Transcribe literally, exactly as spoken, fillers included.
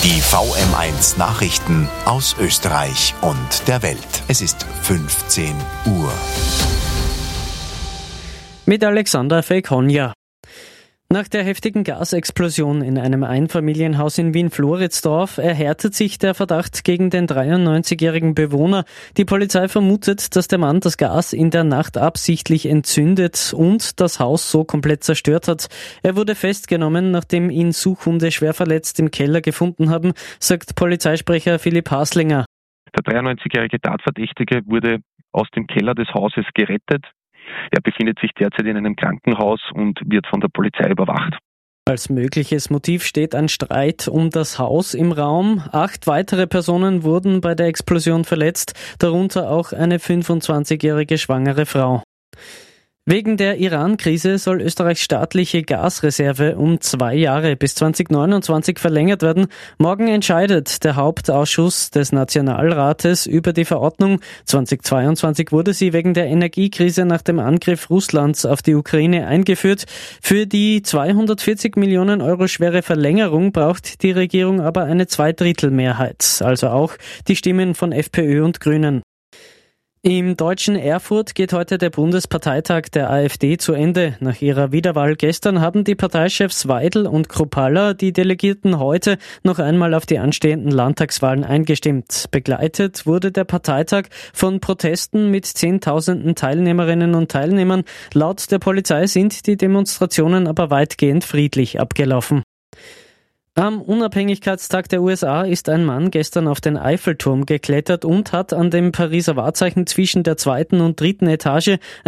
Die V M eins Nachrichten aus Österreich und der Welt. Es ist fünfzehn Uhr. Mit Alexander Fekonja. Nach der heftigen Gasexplosion in einem Einfamilienhaus in Wien-Floridsdorf erhärtet sich der Verdacht gegen den dreiundneunzigjährigen Bewohner. Die Polizei vermutet, dass der Mann das Gas in der Nacht absichtlich entzündet und das Haus so komplett zerstört hat. Er wurde festgenommen, nachdem ihn Suchhunde schwer verletzt im Keller gefunden haben, sagt Polizeisprecher Philipp Haslinger. Der dreiundneunzigjährige Tatverdächtige wurde aus dem Keller des Hauses gerettet. Er befindet sich derzeit in einem Krankenhaus und wird von der Polizei überwacht. Als mögliches Motiv steht ein Streit um das Haus im Raum. Acht weitere Personen wurden bei der Explosion verletzt, darunter auch eine fünfundzwanzigjährige schwangere Frau. Wegen der Iran-Krise soll Österreichs staatliche Gasreserve um zwei Jahre bis zweitausendneunundzwanzig verlängert werden. Morgen entscheidet der Hauptausschuss des Nationalrates über die Verordnung. zweitausendzweiundzwanzig wurde sie wegen der Energiekrise nach dem Angriff Russlands auf die Ukraine eingeführt. Für die zweihundertvierzig Millionen Euro schwere Verlängerung braucht die Regierung aber eine Zweidrittelmehrheit, also auch die Stimmen von FPÖ und Grünen. Im deutschen Erfurt geht heute der Bundesparteitag der AfD zu Ende. Nach ihrer Wiederwahl gestern haben die Parteichefs Weidel und Kruppalla die Delegierten heute noch einmal auf die anstehenden Landtagswahlen eingestimmt. Begleitet wurde der Parteitag von Protesten mit Zehntausenden Teilnehmerinnen und Teilnehmern. Laut der Polizei sind die Demonstrationen aber weitgehend friedlich abgelaufen. Am Unabhängigkeitstag der U S A ist ein Mann gestern auf den Eiffelturm geklettert und hat an dem Pariser Wahrzeichen zwischen der zweiten und dritten Etage